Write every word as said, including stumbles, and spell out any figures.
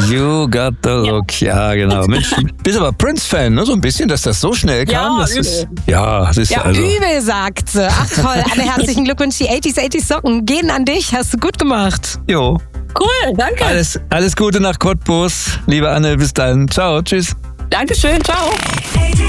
You got the look. Ja, genau. Mensch, du bist aber Prince-Fan, ne? So ein bisschen, dass das so schnell kam. Ja, das übel. ist, ja, das ist Ja, also. übel, sagt sie. Ach toll, Anne, herzlichen Glückwunsch. Die achtziger achtziger Socken gehen an dich. Hast du gut gemacht. Jo. Cool, danke. Alles, alles Gute nach Cottbus. Liebe Anne, bis dann. Ciao, tschüss. Dankeschön, ciao.